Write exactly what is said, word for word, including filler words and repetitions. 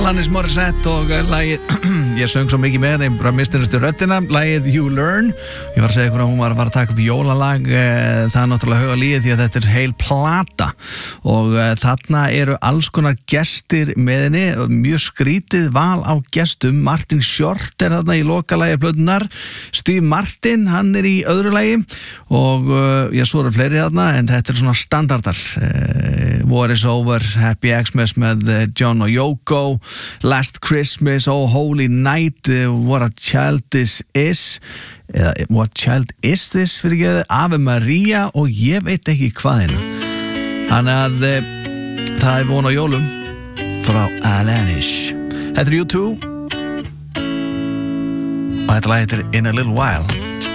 Alanis Morissette og lagið, ég söng svo mikið með henni, bara mistinustu röddina, lagið You Learn. Ég var að segja ykkur að hún var að fara að taka upp jólalag, það er náttúrulega höga líið því að þetta er heil plata og þarna eru alls konar gestir með henni, mjög skrítið val á gestum. Martin Short er þarna í lokalagi plötunar, Steve Martin, hann er í öðru lagi og ég svo eru fleiri þarna en þetta er svona standardar. War is Over, Happy Xmas með John og Yoko, Last Christmas, Oh Holy Night, What a Child This Is, eða What Child Is This, fyrir ekki, Ave Maria og ég veit ekki hvað hérna. Þannig að e, það er von á jólum frá Alanis. Þetta er U two og þetta lag heitir In a Little While.